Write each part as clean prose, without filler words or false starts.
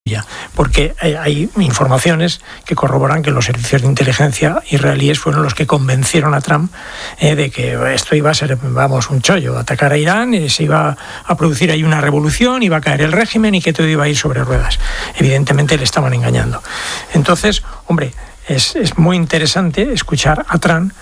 Porque hay informaciones que corroboran que los servicios de inteligencia israelíes fueron los que convencieron a Trump de que esto iba a ser, un chollo, atacar a Irán, y se iba a producir ahí una revolución, iba a caer el régimen y que todo iba a ir sobre ruedas. Evidentemente le estaban engañando. Entonces, hombre, es muy interesante escuchar a Trump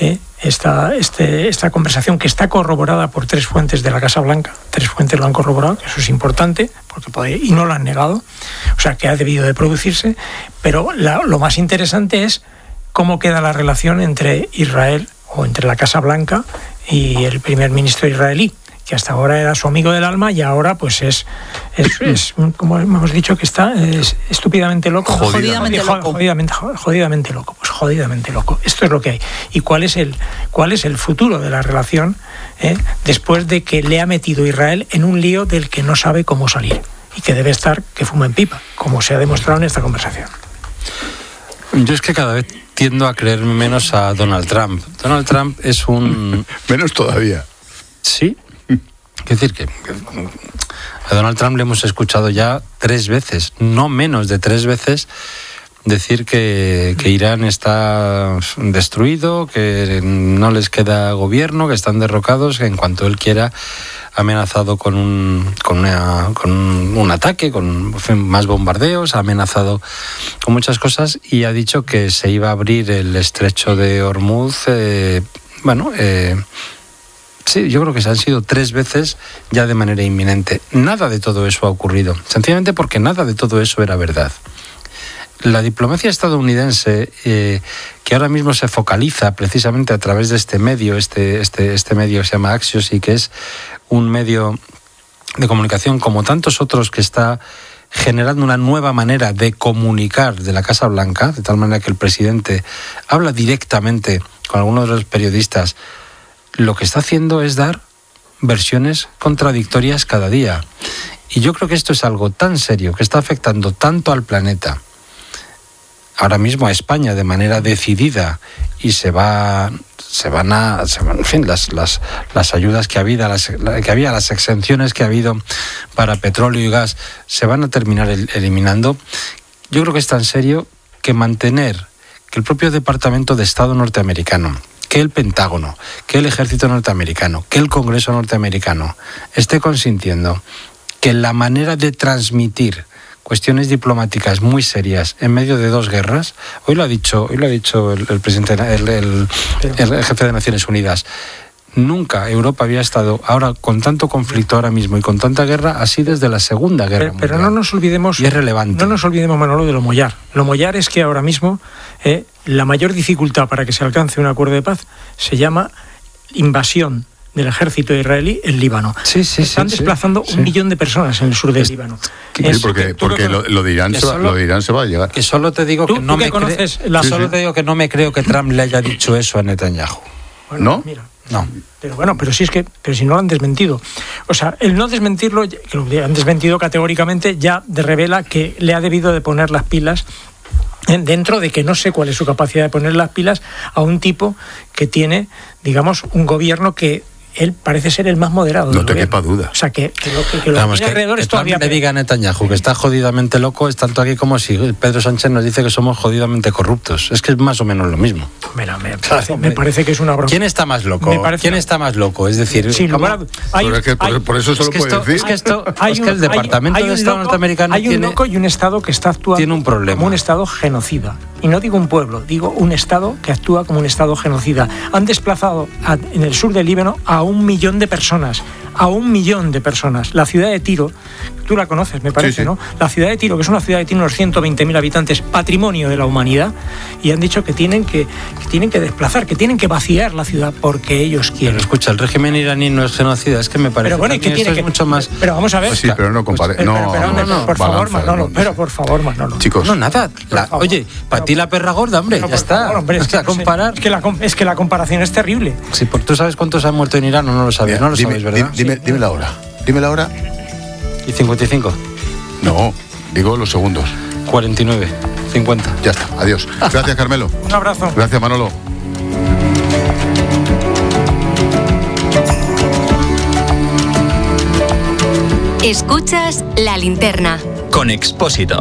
esta conversación, que está corroborada por 3 fuentes de la Casa Blanca. 3 fuentes lo han corroborado, que eso es importante, y no lo han negado, o sea que ha debido de producirse. Pero lo más interesante es cómo queda la relación entre Israel, o entre la Casa Blanca y el primer ministro israelí, que hasta ahora era su amigo del alma y ahora pues es como hemos dicho, que está estúpidamente loco. Jodidamente loco. Pues jodidamente loco. Esto es lo que hay. ¿Y cuál es el futuro de la relación después de que le ha metido Israel en un lío del que no sabe cómo salir? Y que debe estar que fuma en pipa, como se ha demostrado en esta conversación. Yo es que cada vez tiendo a creer menos a Donald Trump. Donald Trump es un... Menos todavía. Sí. Es decir, que a Donald Trump le hemos escuchado ya 3 veces, no menos de 3 veces, decir que Irán está destruido, que no les queda gobierno, que están derrocados, que en cuanto él quiera ha amenazado con un ataque, con más bombardeos, ha amenazado con muchas cosas y ha dicho que se iba a abrir el estrecho de Hormuz. Sí, yo creo que se han sido 3 veces ya de manera inminente. Nada de todo eso ha ocurrido, sencillamente porque nada de todo eso era verdad. La diplomacia estadounidense, que ahora mismo se focaliza precisamente a través de este medio, este medio que se llama Axios, y que es un medio de comunicación como tantos otros que está generando una nueva manera de comunicar de la Casa Blanca, de tal manera que el presidente habla directamente con algunos de los periodistas. Lo que está haciendo es dar versiones contradictorias cada día. Y yo creo que esto es algo tan serio, que está afectando tanto al planeta, ahora mismo a España de manera decidida, y en fin, las ayudas que había, las exenciones que ha habido para petróleo y gas, se van a terminar eliminando. Yo creo que es tan serio que mantener que el propio Departamento de Estado norteamericano, que el Pentágono, que el Ejército norteamericano, que el Congreso norteamericano esté consintiendo que la manera de transmitir cuestiones diplomáticas muy serias en medio de 2 guerras, hoy lo ha dicho el presidente, el jefe de Naciones Unidas, nunca Europa había estado ahora con tanto conflicto ahora mismo y con tanta guerra así desde la Segunda Guerra Mundial. Pero no nos olvidemos, y es relevante. No nos olvidemos, Manolo, de lo Mollar. Lo Mollar es que ahora mismo la mayor dificultad para que se alcance un acuerdo de paz se llama invasión del ejército israelí en Líbano. Están desplazando 1 millón de personas en el sur del Líbano. Porque lo de Irán se va a llegar. Que solo te digo que no me creo que Trump le haya dicho eso a Netanyahu. Bueno, ¿no? Mira. No. Pero si no lo han desmentido. O sea, el no desmentirlo, que lo han desmentido categóricamente, ya revela que le ha debido de poner las pilas, dentro de que no sé cuál es su capacidad de poner las pilas a un tipo que tiene, digamos, un gobierno que él parece ser el más moderado. No te quepa duda. O sea, que lo Vamos, que alrededor es todavía... le diga a Netanyahu que está jodidamente loco, es tanto aquí como si Pedro Sánchez nos dice que somos jodidamente corruptos. Es que es más o menos lo mismo. Mira, me parece que es una broma. ¿Quién está más loco? Está más loco? Es decir, por eso se lo puede decir. Es que el Departamento de Estado norteamericano hay un loco y un Estado que está actuando tiene un problema. Como un Estado genocida. Y no digo un pueblo, digo un Estado que actúa como un Estado genocida. Han desplazado en el sur del Líbano a 1 millón de personas. A 1 millón de personas. La ciudad de Tiro, tú la conoces, me parece, sí. ¿No? La ciudad de Tiro, que es una ciudad que tiene unos 120.000 habitantes, patrimonio de la humanidad, y han dicho que tienen que desplazar, que tienen que vaciar la ciudad porque ellos quieren. Pero escucha, el régimen iraní no es genocida, es que me parece que esto es mucho más... Pero vamos a ver... Pues sí, pero no compare... Por favor, Manolo. Chicos... No, nada. Oye, para ti la perra gorda, hombre, ya está. Favor, hombre, es que la comparación es terrible. Sí, porque tú sabes cuántos han muerto en Irán o no lo sabes, no lo sabes, ¿verdad? Dime la hora. Dime la hora. ¿Y 55? No, digo los segundos. 49, 50. Ya está, adiós. Gracias, Carmelo. Un abrazo. Gracias, Manolo. Escuchas La Linterna. con Expósito.